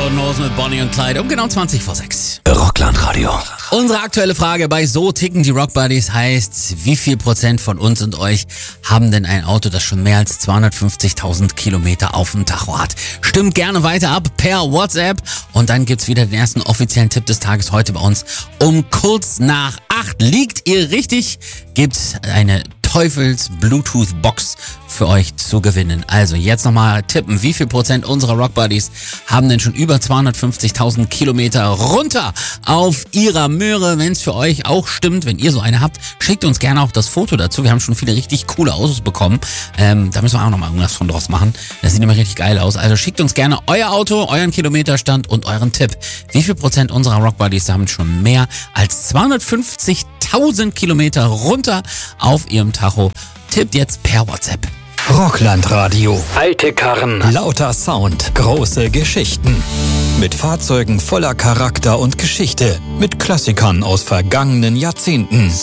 Toten Hosen mit Bonnie und Clyde um genau 20 vor 6. Rockland-Radio. Unsere aktuelle Frage bei So ticken die Rock Buddies heißt, wie viel Prozent von uns und euch haben denn ein Auto, das schon mehr als 250.000 Kilometer auf dem Tacho hat? Stimmt gerne weiter ab per WhatsApp und dann gibt's wieder den ersten offiziellen Tipp des Tages heute bei uns um kurz nach 8. Liegt ihr richtig, gibt's eine Teufels-Bluetooth-Box für euch zu gewinnen. Also jetzt nochmal tippen, wie viel Prozent unserer Rock Buddies haben denn schon über 250.000 Kilometer runter auf ihrer Möhre? Wenn es für euch auch stimmt, wenn ihr so eine habt, schickt uns gerne auch das Foto dazu. Wir haben schon viele richtig coole Autos bekommen. Da müssen wir auch nochmal irgendwas von draus machen. Das sieht immer richtig geil aus. Also schickt uns gerne euer Auto, euren Kilometerstand und euren Tipp. Wie viel Prozent unserer Rock Buddies haben schon mehr als 250.000 Kilometer runter auf ihrem Tacho? Tippt jetzt per WhatsApp. Rockland-Radio. Alte Karren. Lauter Sound. Große Geschichten. Mit Fahrzeugen voller Charakter und Geschichte. Mit Klassikern aus vergangenen Jahrzehnten.